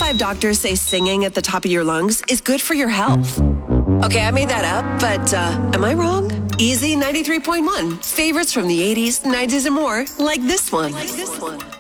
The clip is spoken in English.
5 doctors say singing at the top of your lungs is good for your health. Okay, I made that up, but am I wrong? Easy 93.1. Favorites from the 80s, 90s, and more, like this one.